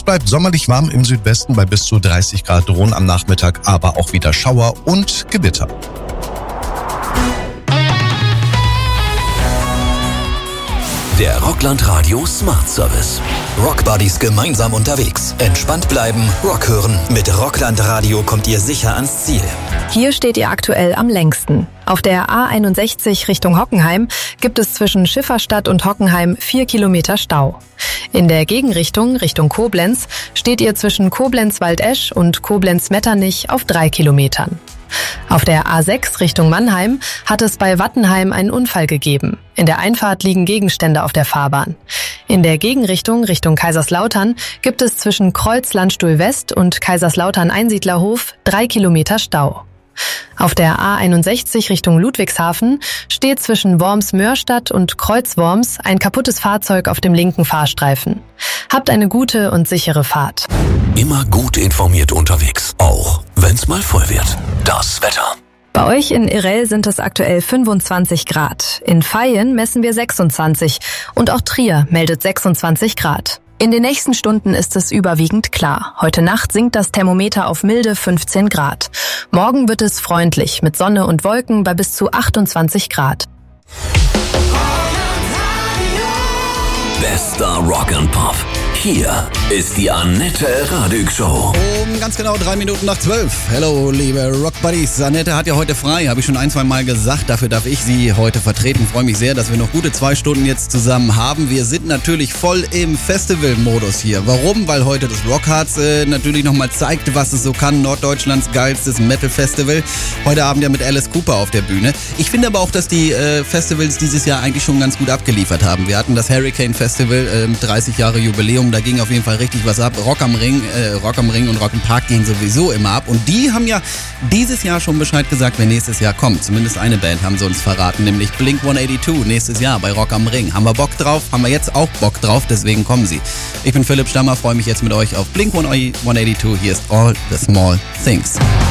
bleibt sommerlich warm im Südwesten bei bis zu 30 Grad, drohen am Nachmittag aber auch wieder Schauer und Gewitter. Der Rockland Radio Smart Service. Rockbuddies gemeinsam unterwegs. Entspannt bleiben, Rock hören. Mit Rockland Radio kommt ihr sicher ans Ziel. Hier steht ihr aktuell am längsten. Auf der A61 Richtung Hockenheim gibt es zwischen Schifferstadt und Hockenheim 4 Kilometer Stau. In der Gegenrichtung, Richtung Koblenz, steht ihr zwischen Koblenz-Waldesch und Koblenz-Metternich auf 3 Kilometern. Auf der A6 Richtung Mannheim hat es bei Wattenheim einen Unfall gegeben. In der Einfahrt liegen Gegenstände auf der Fahrbahn. In der Gegenrichtung, Richtung Kaiserslautern, gibt es zwischen Kreuz-Landstuhl West und Kaiserslautern-Einsiedlerhof 3 Kilometer Stau. Auf der A61 Richtung Ludwigshafen steht zwischen Worms-Mörstadt und Kreuz-Worms ein kaputtes Fahrzeug auf dem linken Fahrstreifen. Habt eine gute und sichere Fahrt. Immer gut informiert unterwegs, auch wenn's mal voll wird. Das Wetter. Bei euch in Irel sind es aktuell 25 Grad. In Vaihyen messen wir 26 und auch Trier meldet 26 Grad. In den nächsten Stunden ist es überwiegend klar. Heute Nacht sinkt das Thermometer auf milde 15 Grad. Morgen wird es freundlich mit Sonne und Wolken bei bis zu 28 Grad. Bester Rock and Pop. Hier ist die Annette Radig Show. Ganz genau 3 Minuten nach 12. Hello, liebe Rock-Buddies. Annette hat ja heute frei, habe ich schon 1-2 Mal gesagt. Dafür darf ich sie heute vertreten. Freue mich sehr, dass wir noch gute 2 Stunden jetzt zusammen haben. Wir sind natürlich voll im Festival-Modus hier. Warum? Weil heute das Rockharz natürlich nochmal zeigt, was es so kann. Norddeutschlands geilstes Metal-Festival. Heute Abend ja mit Alice Cooper auf der Bühne. Ich finde aber auch, dass die Festivals dieses Jahr eigentlich schon ganz gut abgeliefert haben. Wir hatten das Hurricane Festival, 30 Jahre Jubiläum. Da ging auf jeden Fall richtig was ab. Rock am Ring und Rock im Park gehen sowieso immer ab. Und die haben ja dieses Jahr schon Bescheid gesagt, wer nächstes Jahr kommt. Zumindest eine Band haben sie uns verraten, nämlich Blink 182 nächstes Jahr bei Rock am Ring. Haben wir Bock drauf? Haben wir jetzt auch Bock drauf, deswegen kommen sie. Ich bin Philipp Stammer, freue mich jetzt mit euch auf Blink 182. Hier ist All the Small Things.